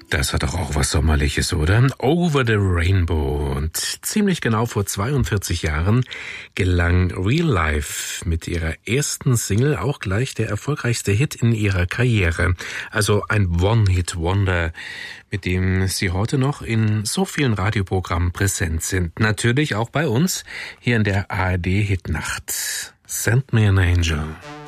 Das hat doch auch was Sommerliches, oder? Over the Rainbow. Und ziemlich genau vor 42 Jahren gelang Real Life mit ihrer ersten Single auch gleich der erfolgreichste Hit in ihrer Karriere. Also ein One-Hit-Wonder, mit dem sie heute noch in so vielen Radioprogrammen präsent sind. Natürlich auch bei uns hier in der ARD Hitnacht. Send Me an Angel.